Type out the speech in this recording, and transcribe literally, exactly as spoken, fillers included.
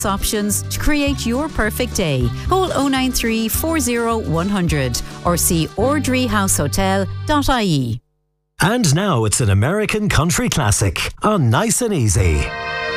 options to create your perfect day. Call oh nine three, four oh, one hundred or see ordry house hotel dot I E. And now it's an American country classic on Nice and Easy.